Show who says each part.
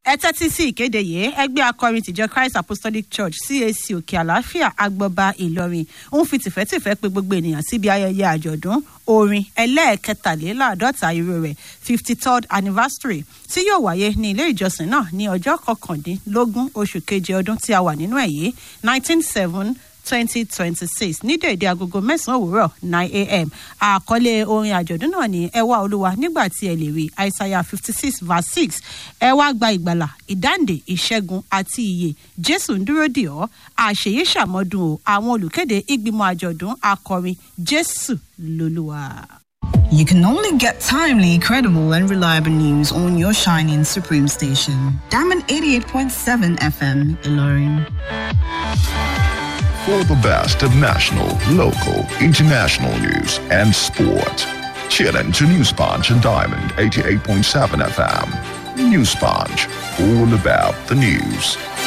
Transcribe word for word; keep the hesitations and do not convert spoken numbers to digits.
Speaker 1: ẹ tẹ́tí sí ìkéde yìí ẹgbẹ́ akọrin tìjọ Christ Apostolic Church C A C Òkè Àlàáfíà Agbọba Ìlọrin ń fi tìfẹ́tìfẹ́ pè gbogbo ènìyàn síbi ayẹyẹ àjọ̀dún orin ẹlẹ́ẹ̀kẹtàléláàádọ́ta irú rẹ̀ fifty third anniversary tí yóò wáyé ní ilé ìjọsìn náà ní ọjọ́ kọkàndínlógún oṣù keje ọdún tí a wà nínú ẹ̀ yìí nineteen seven twenty twenty six ní déédé agogo mẹ́sàn-án òwúrọ̀ nine a.m. àkọlé orin àjọ̀dún náà ní ẹ wá olúwa nígbà tí ẹ lè rí Isaiah fifty six verse six ẹ wá gba ìgbàlà ìdáǹdè ìṣẹ́gun àti ìyè Jésù ń dúró dè ọ́ àṣeyí ṣàmọ́dún o àwọn olùkéde ìgbìmọ̀ àjọ̀dún akọrin Jésù lolúwa.
Speaker 2: You can only get timely, credible, and reliable news on your shining Supreme station. Diamond eighty-eight point seven F M, Ilorin.
Speaker 3: For the best of national, local, international news and sport. Tune in to News Punch and Diamond eighty-eight point seven F M. News Punch, all about the news.